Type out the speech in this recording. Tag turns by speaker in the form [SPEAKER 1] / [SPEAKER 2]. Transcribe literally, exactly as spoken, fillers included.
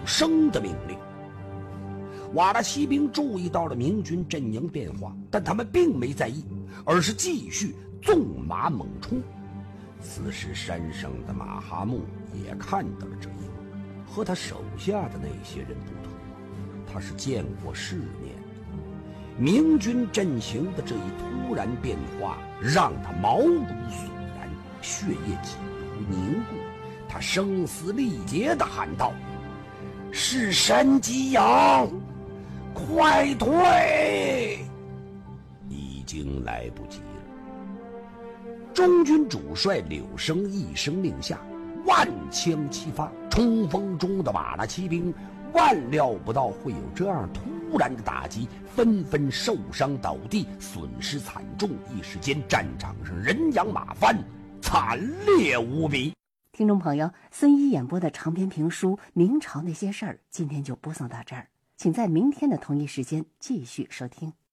[SPEAKER 1] 生的命令。瓦剌骑兵注意到了明军阵营变化，但他们并没在意，而是继续纵马猛冲。此时山上的马哈木也看到了这一幕，和他手下的那些人不同，他是见过世面的。明军阵型的这一突然变化让他毛骨悚然，血液几乎凝固。他声嘶力竭地喊道：“是神给影，快退！”已经来不及了。中军主帅柳生一声令下，万枪齐发，冲锋中的瓦剌骑兵万料不到会有这样突然的打击，纷纷受伤倒地，损失惨重。一时间战场上人仰马翻，惨烈无比。
[SPEAKER 2] 听众朋友，孙一演播的长篇评书《明朝那些事儿》今天就播送到这儿，请在明天的同一时间继续收听。